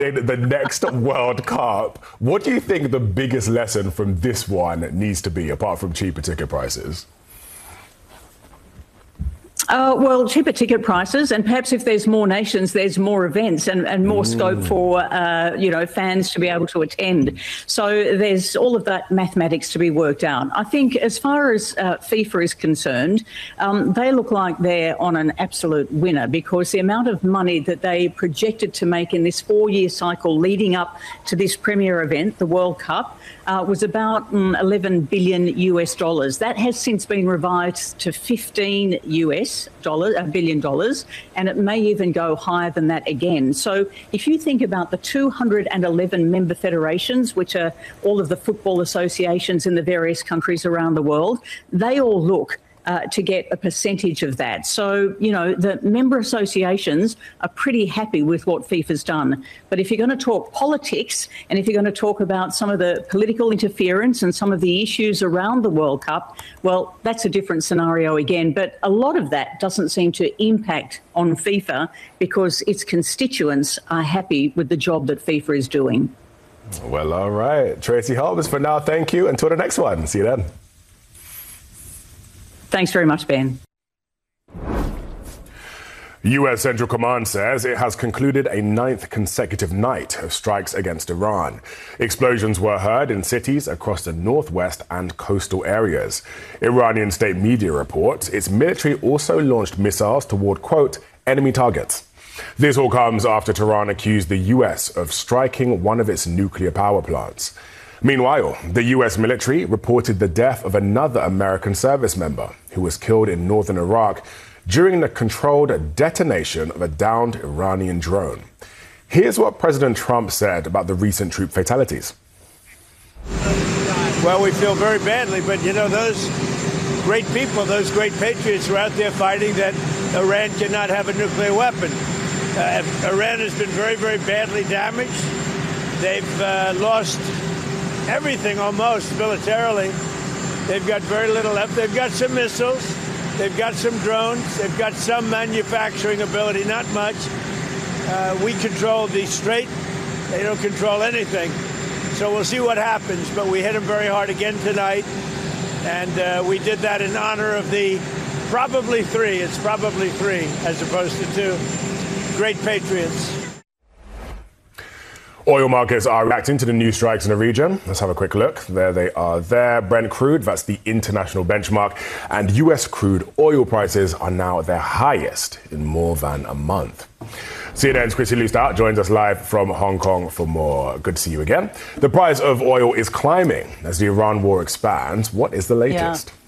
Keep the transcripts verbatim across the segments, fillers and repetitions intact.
the next World Cup. What do you think the biggest lesson from this one needs to be, apart from cheaper ticket prices? Uh, well, cheaper ticket prices, and perhaps if there's more nations, there's more events and, and more mm. scope for, uh, you know, fans to be able to attend. So there's all of that mathematics to be worked out. I think as far as uh, FIFA is concerned, um, they look like they're on an absolute winner, because the amount of money that they projected to make in this four-year cycle leading up to this premier event, the World Cup, uh, was about mm, eleven billion US dollars. That has since been revised to fifteen US dollars, a billion dollars, and it may even go higher than that again. So if you think about the two hundred eleven member federations, which are all of the football associations in the various countries around the world, they all look Uh, to get a percentage of that. So, you know, the member associations are pretty happy with what FIFA's done. But if you're going to talk politics, and if you're going to talk about some of the political interference and some of the issues around the World Cup, well, that's a different scenario again. But a lot of that doesn't seem to impact on FIFA, because its constituents are happy with the job that FIFA is doing. Well, all right. Tracy Holmes, for now, thank you. Until the next one. See you then. Thanks very much, Ben. U S Central Command says it has concluded a ninth consecutive night of strikes against Iran. Explosions were heard in cities across the northwest and coastal areas. Iranian state media reports its military also launched missiles toward, quote, enemy targets. This all comes after Tehran accused the U S of striking one of its nuclear power plants. Meanwhile, the U S military reported the death of another American service member who was killed in northern Iraq during the controlled detonation of a downed Iranian drone. Here's what President Trump said about the recent troop fatalities. Well, we feel very badly, but, you know, those great people, those great patriots are out there fighting that Iran cannot have a nuclear weapon. Uh, Iran has been very, very badly damaged. They've uh, lost everything almost militarily. They've got very little left. They've got some missiles. They've got some drones. They've got some manufacturing ability, not much. Uh, we control the Strait. They don't control anything. So we'll see what happens. But we hit them very hard again tonight. And uh, we did that in honor of the probably three. It's probably three as opposed to two. Great patriots. Oil markets are reacting to the new strikes in the region. Let's have a quick look. There they are there. Brent crude, that's the international benchmark, and U S crude oil prices are now at their highest in more than a month. C N N's Chrissy Lustat joins us live from Hong Kong for more. Good to see you again. The price of oil is climbing as the Iran war expands. What is the latest? Yeah.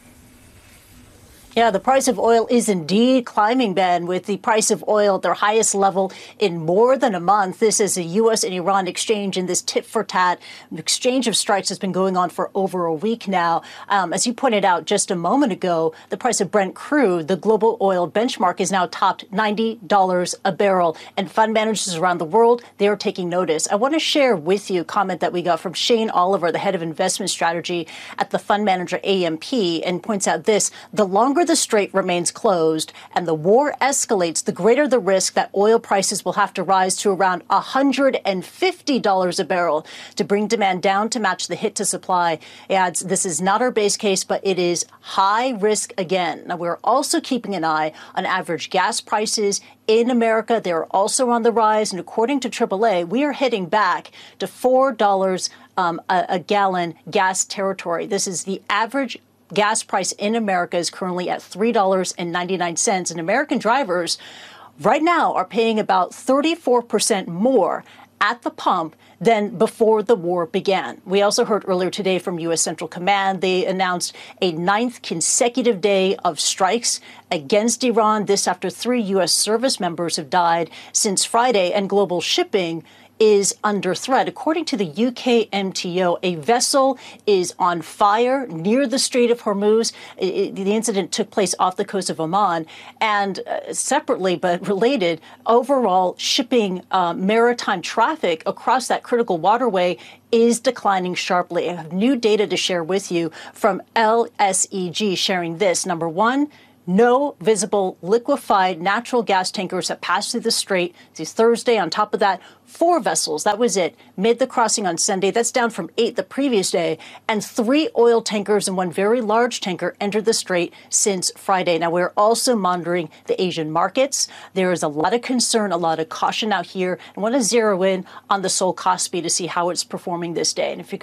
Yeah, the price of oil is indeed climbing, Ben, with the price of oil at their highest level in more than a month. This is a U S and Iran exchange, and this tit-for-tat exchange of strikes has been going on for over a week now. Um, as you pointed out just a moment ago, the price of Brent crude, the global oil benchmark, is now topped ninety dollars a barrel. And fund managers around the world, they are taking notice. I want to share with you a comment that we got from Shane Oliver, the head of investment strategy at the fund manager A M P, and points out this: the longer the strait remains closed and the war escalates, the greater the risk that oil prices will have to rise to around one hundred fifty dollars a barrel to bring demand down to match the hit to supply. He adds, this is not our base case, but it is high risk again. Now, we're also keeping an eye on average gas prices in America. They're also on the rise. And according to triple A, we are heading back to four dollars um, a, a gallon gas territory. This is the average gas price in America is currently at three dollars and ninety-nine cents. And American drivers right now are paying about thirty-four percent more at the pump than before the war began. We also heard earlier today from U S Central Command. They announced a ninth consecutive day of strikes against Iran. This after three U S service members have died since Friday, and global shipping is under threat. According to the U K M T O, a vessel is on fire near the Strait of Hormuz. It, the incident took place off the coast of Oman. And uh, separately but related, overall shipping uh, maritime traffic across that critical waterway is declining sharply. I have new data to share with you from L S E G sharing this. Number one, No visible liquefied natural gas tankers have passed through the strait since Thursday. On top of that, four vessels, that was it, made the crossing on Sunday. That's down from eight the previous day. And three oil tankers and one very large tanker entered the strait since Friday. Now, we're also monitoring the Asian markets. There is a lot of concern, a lot of caution out here. I want to zero in on the Seoul Kospi to see how it's performing this day. And if you